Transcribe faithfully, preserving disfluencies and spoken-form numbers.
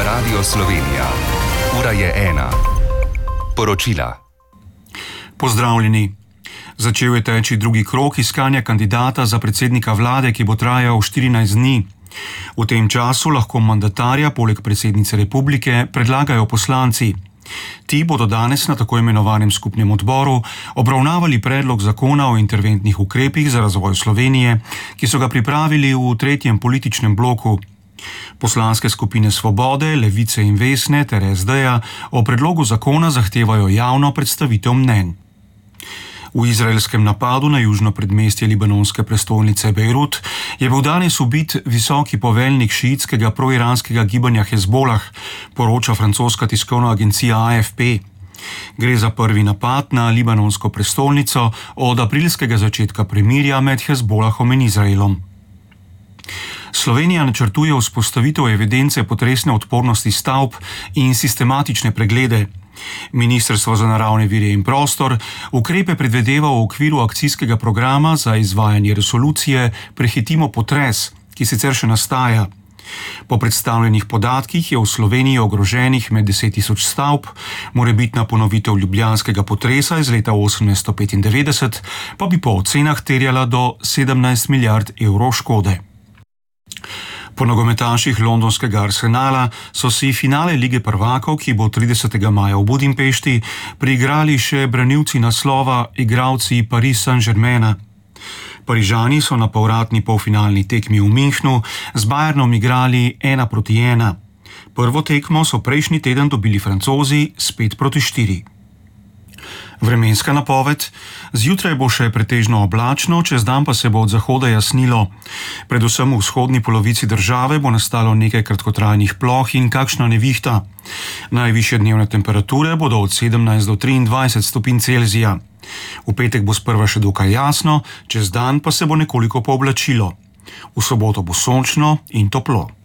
Radio Slovenija. Ura je ena. Poročila. Pozdravljeni. Začel je teči drugi krog iskanja kandidata za predsednika vlade, ki bo trajal štirinajst dni. V tem času lahko mandatarja poleg predsednice republike predlagajo poslanci. Ti bodo danes na tako imenovanem skupnem odboru obravnavali predlog zakona o interventnih ukrepih za razvoj Slovenije, ki so ga pripravili v tretjem političnem bloku. Poslanske skupine Svobode, Levice in Vesne ter es de-ja o predlogu zakona zahtevajo javno predstavitev mnenj. V izraelskem napadu na južno predmestje libanonske prestolnice Bejrut je bil danes ubit visoki poveljnik šiitskega proiranskega gibanja Hezbolah, poroča francoska tiskovna agencija A F P. Gre za prvi napad na libanonsko prestolnico od aprilskega začetka premirja med Hezbolahom in Izraelom. Slovenija načrtuje vzpostavitev evidence potresne odpornosti stavb in sistematične preglede. Ministrstvo za naravne vire in prostor ukrepe predvideva v okviru akcijskega programa za izvajanje resolucije Prehitimo potres, ki sicer še nastaja. Po predstavljenih podatkih je v Sloveniji ogroženih med deset tisoč stavb, morebitna ponovitev ljubljanskega potresa iz leta osemnajststo petindevetdeset pa bi po ocenah terjala do sedemnajst milijard evrov škode. Po nogometaših londonskega Arsenala so si finale Lige prvakov, ki bo tridesetega maja v Budimpešti, priigrali še branilci naslova, igralci Paris Saint-Germaina. Parižani so na povratni polfinalni tekmi v Münchnu z Bayernom igrali ena proti ena. Prvo tekmo so prejšnji teden dobili Francozi s pet proti štiri. Vremenska napoved. Zjutraj bo še pretežno oblačno, čez dan pa se bo od zahoda jasnilo. Predvsem v vzhodni polovici države bo nastalo nekaj kratkotrajnih ploh in kakšna nevihta. Najvišje dnevne temperature bodo od sedemnajst do triindvajset stopinj Celzija. V petek bo sprva še dokaj jasno, čez dan pa se bo nekoliko pooblačilo. V soboto bo sončno in toplo.